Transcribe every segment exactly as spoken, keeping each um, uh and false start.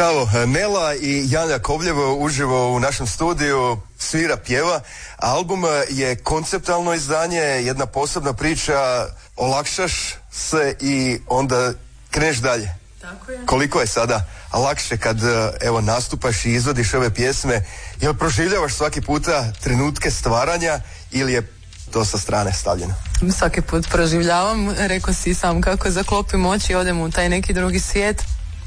Bravo, Nela i Jan Jakovljev uživo u našem studiju, svira, pjeva. Album je konceptualno izdanje, jedna posebna priča, olakšaš se i onda kreneš dalje. Tako je. Koliko je sada lakše kad evo nastupaš i izvodiš ove pjesme, jel proživljavaš svaki puta trenutke stvaranja ili je to sa strane stavljeno? Svaki put proživljavam, rekao si sam kako zaklopim oči i odem u taj neki drugi svijet.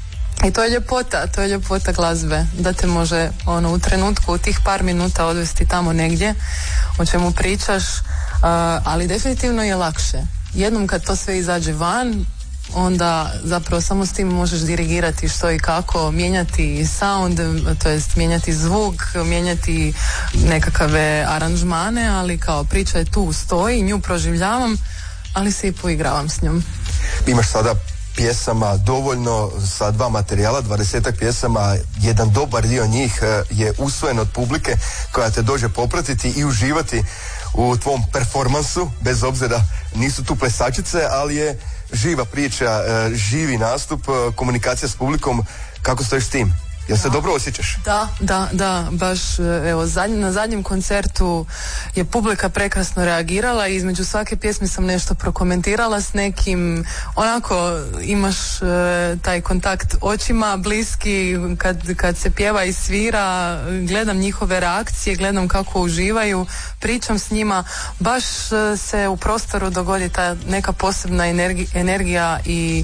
I to je ljepota, to je ljepota glazbe, da te može ono u trenutku, u tih par minuta odvesti tamo negdje o čemu pričaš, uh, ali definitivno je lakše. Jednom kad to sve izađe van, onda zapravo samo s tim možeš dirigirati što i kako, mijenjati sound, to jest mijenjati zvuk, mijenjati nekakve aranžmane, ali kao priča je tu, stoji, nju proživljavam, ali se i poigravam s njom. Imaš sada pjesama dovoljno sa dva materijala, dvadesetak pjesama, jedan dobar dio njih je usvojen od publike koja te dođe popratiti i uživati u tvom performansu, bez obzira nisu tu plesačice, ali je živa priča, živi nastup, komunikacija s publikom. Kako stojiš s tim? Jel se dobro osjećaš? Da, da, da, baš evo, zadnj, na zadnjem koncertu je publika prekrasno reagirala i između svake pjesme sam nešto prokomentirala s nekim, onako imaš e, taj kontakt očima bliski kad, kad se pjeva i svira, gledam njihove reakcije, gledam kako uživaju, pričam s njima, baš e, se u prostoru dogodi ta neka posebna energi, energija i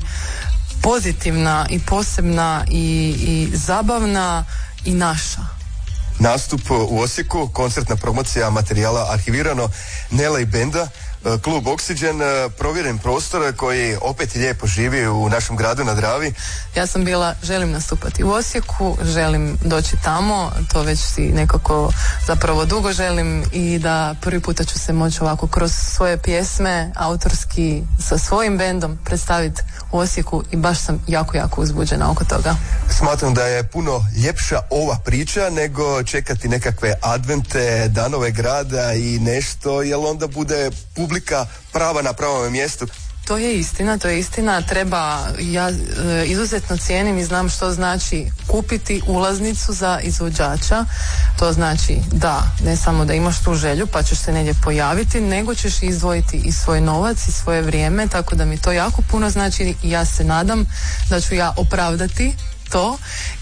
pozitivna i posebna i, i zabavna i naša. Nastup u Osijeku, koncertna promocija materijala arhivirano, Nela i benda, klub Oksiđen, provjeren prostor koji opet lijepo živi u našem gradu na Dravi. Ja sam bila, želim nastupati u Osijeku, želim doći tamo, to već si nekako zapravo dugo želim i da prvi puta ću se moći ovako kroz svoje pjesme autorski sa svojim bendom predstaviti u Osijeku i baš sam jako, jako uzbuđena oko toga. Smatram da je puno ljepša ova priča nego čekati nekakve advente, danove grada i nešto, jer onda bude publika prava na pravom mjestu. To je istina, to je istina. Treba, ja e, izuzetno cijenim i znam što znači kupiti ulaznicu za izvođača. To znači da, ne samo da imaš tu želju pa ćeš se negdje pojaviti, nego ćeš izdvojiti i svoj novac i svoje vrijeme, tako da mi to jako puno znači i ja se nadam da ću ja opravdati to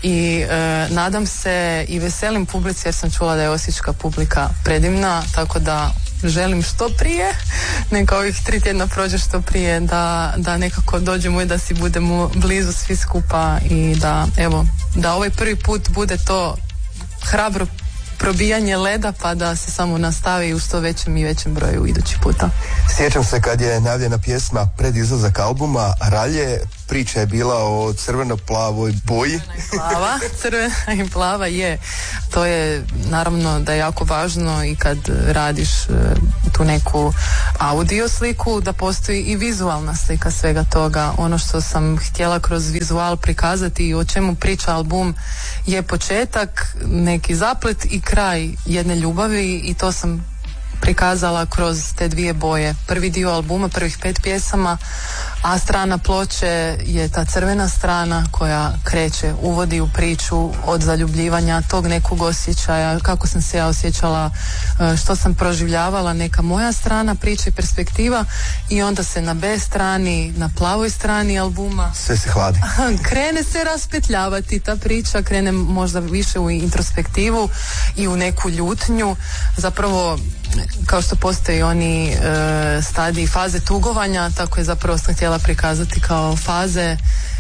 i e, nadam se i veselim publici jer sam čula da je osječka publika predivna, tako da želim što prije, neka ovih tri tjedna prođe što prije, da, da nekako dođemo i da si budemo blizu svi skupa i da, evo, da ovaj prvi put bude to hrabro probijanje leda pa da se samo nastavi u što većem i većem broju idući puta. Sjećam se kad je najavljena pjesma pred izlazak albuma Ralje, priča je bila o crveno-plavoj boji. Plava, crvena i plava je. To je naravno da je jako važno i kad radiš uh, tu neku audio sliku, da postoji i vizualna slika svega toga. Ono što sam htjela kroz vizual prikazati i o čemu priča album je početak, neki zaplet i kraj jedne ljubavi i to sam prikazala kroz te dvije boje. Prvi dio albuma, prvih pet pjesama, a strana ploče je ta crvena strana koja kreće, uvodi u priču od zaljubljivanja, tog nekog osjećaja, kako sam se ja osjećala, što sam proživljavala, neka moja strana priče i perspektiva i onda se na B strani, na plavoj strani albuma sve se hladi. Krene se raspetljavati ta priča, krene možda više u introspektivu i u neku ljutnju, zapravo kao što postoji oni e, stadiji faze tugovanja, tako je zapravo sam htjela prikazati kao faze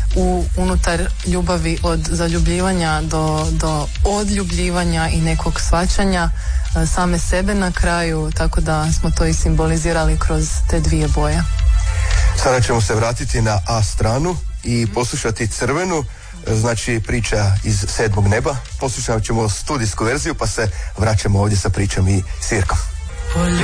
u unutar ljubavi od zaljubljivanja do, do odljubljivanja i nekog shvaćanja e, same sebe na kraju, tako da smo to i simbolizirali kroz te dvije boje. Sada ćemo se vratiti na A stranu i poslušati crvenu, znači priča iz sedmog neba. Poslušat ćemo studijsku verziju pa se vraćamo ovdje sa pričom i svirkom.